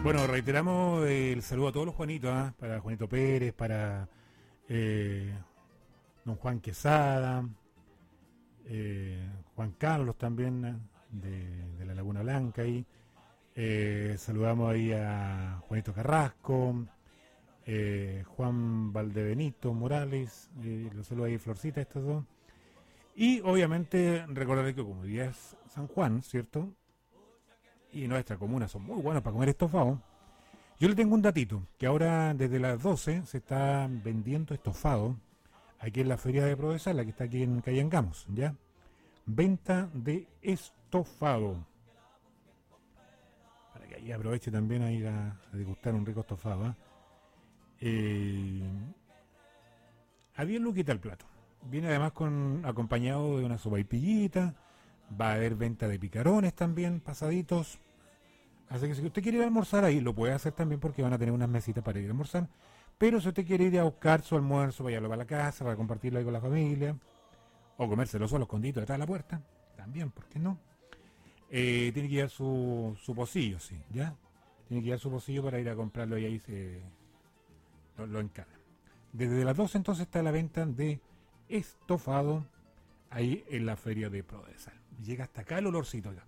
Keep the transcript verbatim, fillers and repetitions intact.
Bueno, reiteramos el saludo a todos los Juanitos, ¿eh? Para Juanito Pérez, para eh, don Juan Quesada, eh, Juan Carlos también, ¿eh? de, de la Laguna Blanca ahí. Eh, saludamos ahí a Juanito Carrasco, eh, Juan Valdebenito Morales, eh, los saludo ahí Florcita, estos dos. Y obviamente recordar que como día es San Juan, ¿cierto? Y nuestra comuna son muy buenos para comer estofado. Yo le tengo un datito, que ahora desde las doce se está vendiendo estofado aquí en la feria de Prodesal, la que está aquí en Cayengamos, ¿ya? Venta de estofado. Para que ahí aproveche también a ir a, a degustar un rico estofado, ¿eh? Eh, a diez luquitas el plato. Viene además con acompañado de una sopaipillita. Va a haber venta de picarones también, pasaditos. Así que si usted quiere ir a almorzar ahí, lo puede hacer también porque van a tener unas mesitas para ir a almorzar. Pero si usted quiere ir a buscar su almuerzo, váyalo para la casa, para compartirlo ahí con la familia, o comérselo solo escondido detrás de la puerta, también, ¿por qué no? Eh, tiene que llevar su, su pocillo, sí, ¿ya? Tiene que llevar su pocillo para ir a comprarlo y ahí se lo, lo encarga. Desde las doce entonces está la venta de estofado ahí en la feria de Prodesal. Llega hasta acá el olorcito, ya.